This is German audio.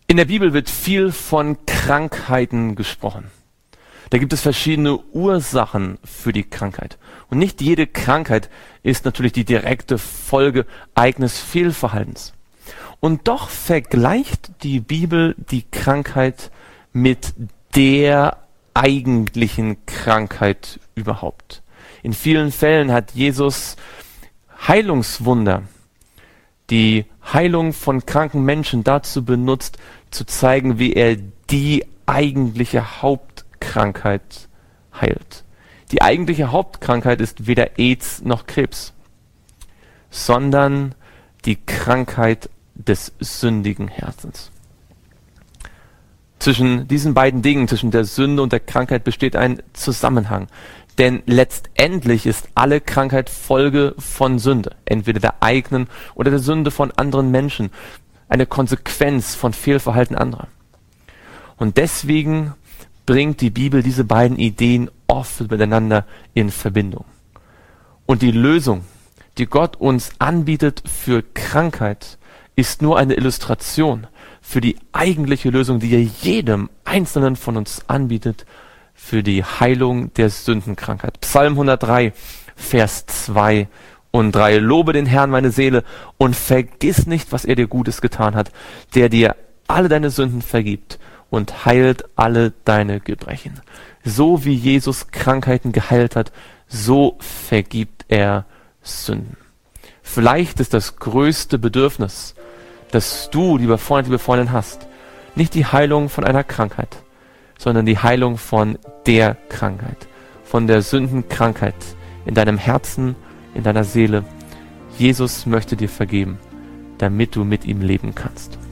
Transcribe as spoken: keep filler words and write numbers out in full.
In der Bibel wird viel von Krankheiten gesprochen. Da gibt es verschiedene Ursachen für die Krankheit. Und nicht jede Krankheit ist natürlich die direkte Folge eigenes Fehlverhaltens. Und doch vergleicht die Bibel die Krankheit mit der eigentlichen Krankheit überhaupt. In vielen Fällen hat Jesus Heilungswunder, die Heilung von kranken Menschen dazu benutzt, zu zeigen, wie er die eigentliche Hauptkrankheit heilt. Die eigentliche Hauptkrankheit ist weder AIDS noch Krebs, sondern die Krankheit des sündigen Herzens. Zwischen diesen beiden Dingen, zwischen der Sünde und der Krankheit, besteht ein Zusammenhang. Denn letztendlich ist alle Krankheit Folge von Sünde, entweder der eigenen oder der Sünde von anderen Menschen, eine Konsequenz von Fehlverhalten anderer. Und deswegen bringt die Bibel diese beiden Ideen oft miteinander in Verbindung. Und die Lösung, die Gott uns anbietet für Krankheit, ist nur eine Illustration für die eigentliche Lösung, die er jedem Einzelnen von uns anbietet, für die Heilung der Sündenkrankheit. Psalm hundertdrei, Vers zwei und drei. Lobe den Herrn, meine Seele, und vergiss nicht, was er dir Gutes getan hat, der dir alle deine Sünden vergibt und heilt alle deine Gebrechen. So wie Jesus Krankheiten geheilt hat, so vergibt er Sünden. Vielleicht ist das größte Bedürfnis, das du, lieber Freund, liebe Freundin, hast, nicht die Heilung von einer Krankheit, sondern die Heilung von der Krankheit, von der Sündenkrankheit in deinem Herzen, in deiner Seele. Jesus möchte dir vergeben, damit du mit ihm leben kannst.